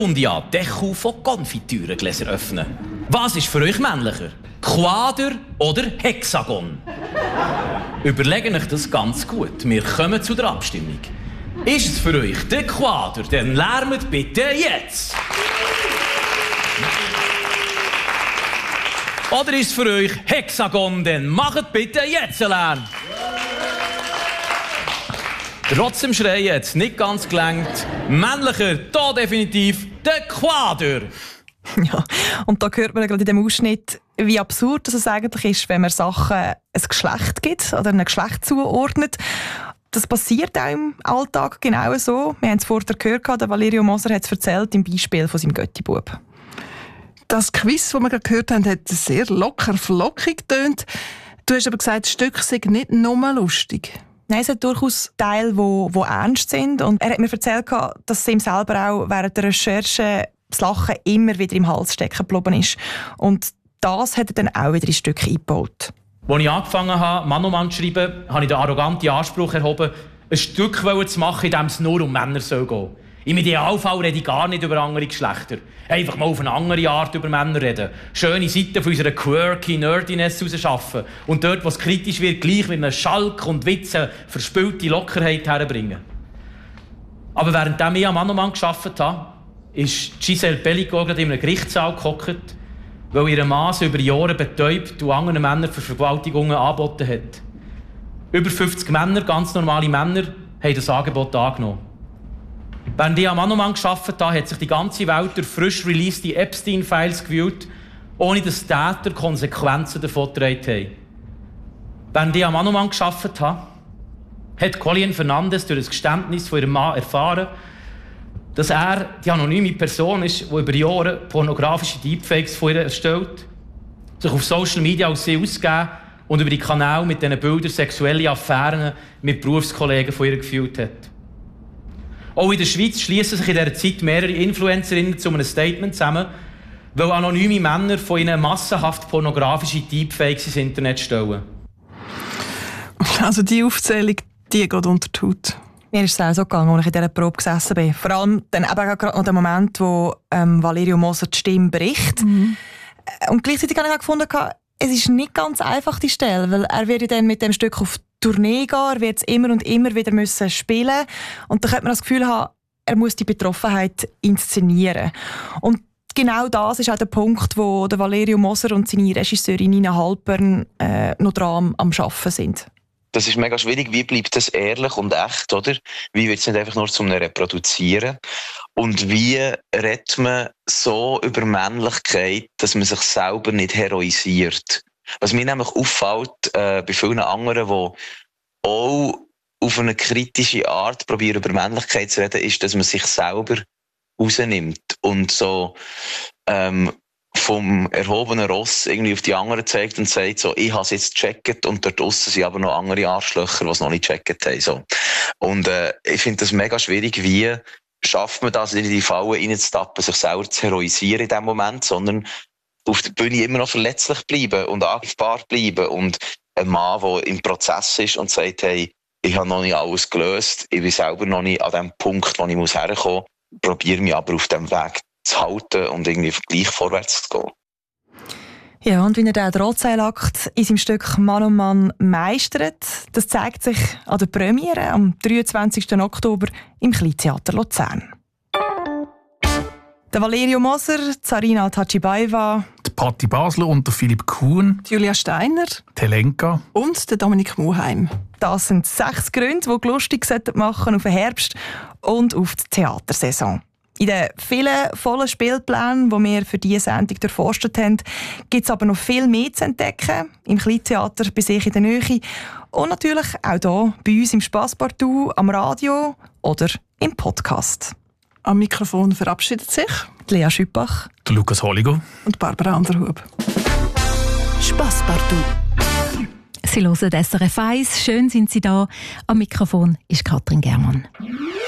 und ja Deckel von Konfitürengläsern öffnen. Was ist für euch männlicher? Quader oder Hexagon? Überlegt euch das ganz gut. Wir kommen zu der Abstimmung. Ist es für euch der Quader? Dann lärmt bitte jetzt! Oder ist es für euch Hexagon? Dann macht bitte jetzt Lärm! Trotzdem Schreien hat es nicht ganz gelangt. Männlicher, da definitiv der Quader. Ja, und da hört man gerade in dem Ausschnitt, wie absurd es eigentlich ist, wenn man Sachen ein Geschlecht gibt oder einem Geschlecht zuordnet. Das passiert auch im Alltag genau so. Wir haben es vorher gehört, der Valerio Moser hat es erzählt im Beispiel von seinem Göttibub. Das Quiz, das wir gerade gehört haben, hat sehr locker flockig getönt. Du hast aber gesagt, das Stück sei nicht nur lustig. Nein, es hat durchaus Teile, die ernst sind. Und er hat mir erzählt, dass es ihm selber auch während der Recherche das Lachen immer wieder im Hals stecken geblieben ist. Und das hat er dann auch wieder in Stücke eingebaut. Als ich angefangen habe, Mann um Mann zu schreiben, habe ich den arroganten Anspruch erhoben, ein Stück zu machen, in dem es nur um Männer gehen soll. Im Idealfall rede ich gar nicht über andere Geschlechter. Einfach mal auf eine andere Art über Männer reden. Schöne Seiten von unserer quirky Nerdiness rausschaffen. Und dort, wo es kritisch wird, gleich mit einem Schalk und Witze verspülte Lockerheit herbringen. Aber während ich am Mann um Mann gearbeitet habe, ist Giselle Pellico gerade in einem Gerichtssaal gehockt, weil ihr Mann sie über Jahre betäubt und anderen Männern für Vergewaltigungen angeboten hat. Über 50 Männer, ganz normale Männer, haben das Angebot angenommen. Während ich am Mann um Mann gearbeitet habe, hat sich die ganze Welt durch frisch released Epstein-Files gewühlt, ohne dass die Täter Konsequenzen davon getragen haben. Während ich am Mann um Mann gearbeitet habe, hat Colin Fernandes durch das Geständnis von ihrem Mann erfahren, dass er die anonyme Person ist, die über Jahre pornografische Deepfakes von ihr erstellt, sich auf Social Media als sie ausgegeben und über die Kanäle mit diesen Bildern sexuelle Affären mit Berufskollegen von ihr geführt hat. Auch in der Schweiz schließen sich in dieser Zeit mehrere Influencerinnen zu einem Statement zusammen, weil anonyme Männer von ihnen massenhaft pornografische Deepfakes ins Internet stellen. Also die Aufzählung, die geht unter die Haut. Mir ist es auch so gegangen, als ich in dieser Probe gesessen bin. Vor allem dann eben gerade noch der Moment, wo Valerio Moser die Stimme bricht. Mhm. Und gleichzeitig habe ich auch gefunden, es ist nicht ganz einfach, die Stelle, weil er wird ja dann mit dem Stück auf Tournee gehen, er wird es immer und immer wieder müssen spielen. Und da könnte man das Gefühl haben, er muss die Betroffenheit inszenieren. Und genau das ist auch der Punkt, wo der Valerio Moser und seine Regisseurin Nina Halpern noch dran am Arbeiten sind. Das ist mega schwierig. Wie bleibt das ehrlich und echt, oder? Wie wird es nicht einfach nur zum Reproduzieren? Und wie redet man so über Männlichkeit, dass man sich selber nicht heroisiert? Was mir nämlich auffällt, bei vielen anderen, die auch auf eine kritische Art probieren, über Männlichkeit zu reden, ist, dass man sich selber rausnimmt und so vom erhobenen Ross irgendwie auf die anderen zeigt und sagt so, ich habe es jetzt gecheckt und dort draussen sind aber noch andere Arschlöcher, die es noch nicht gecheckt haben. So. Und ich finde das mega schwierig, wie schafft man das, in die Falle reinzutappen, sich selber zu heroisieren in dem Moment, sondern auf der Bühne immer noch verletzlich bleiben und angreifbar bleiben und ein Mann, der im Prozess ist und sagt, hey, ich habe noch nicht alles gelöst, ich bin selber noch nicht an dem Punkt, wo ich herkommen muss, probiere mich aber auf dem Weg zu halten und irgendwie gleich vorwärts zu gehen. Ja, und wie er den Drahtseilakt in seinem Stück Mann um Mann meistert, das zeigt sich an der Premiere am 23. Oktober im Kleintheater Luzern. Der Valerio Moser, Zarina Tachibaeva, die Patti Basler und der Philipp Kuhn, die Julia Steiner, die Helenka und der Dominik Muheim. Das sind 6 Gründe, die lustig machen auf den Herbst und auf die Theatersaison. In den vielen vollen Spielplänen, die wir für diese Sendung durchforstet haben, gibt es aber noch viel mehr zu entdecken. Im Kleintheater bei sich in der Nähe und natürlich auch hier bei uns im Spasspartout, am Radio oder im Podcast. Am Mikrofon verabschiedet sich Lea Schüppach, der Lukas Holligo und Barbara Anderhub. Spasspartout. Sie hören SRF 1. Schön sind Sie da. Am Mikrofon ist Katrin Germann.